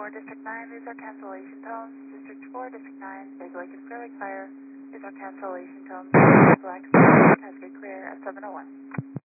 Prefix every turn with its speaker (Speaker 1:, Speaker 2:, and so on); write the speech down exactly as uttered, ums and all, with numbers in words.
Speaker 1: four, District nine, these are cancellation tones. District four, District nine, Big Lake and Clear Lake Fire, these are cancellation tones. Black, Cascade Clear at seven oh one.